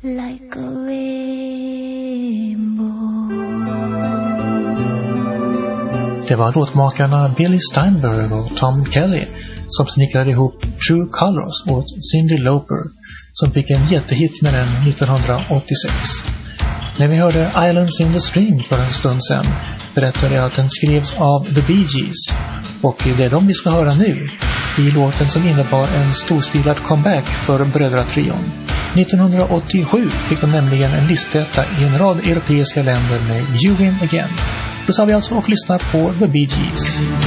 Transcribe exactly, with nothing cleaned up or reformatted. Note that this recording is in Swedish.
like a rainbow. Det var låtmakarna Billy Steinberg och Tom Kelly som snickrade ihop True Colors åt Cyndi Lauper, som fick en jättehit med den nittonhundraåttiosex. När vi hörde Islands in the Stream för en stund sedan berättade jag att den skrevs av The Bee Gees, och det är de vi ska höra nu i låten som innebar en storstilad comeback för brödratrion. nittonhundraåttiosju fick de nämligen en listetta i en rad europeiska länder med You Win Again. Då sa vi alltså och lyssnar på The Bee Gees.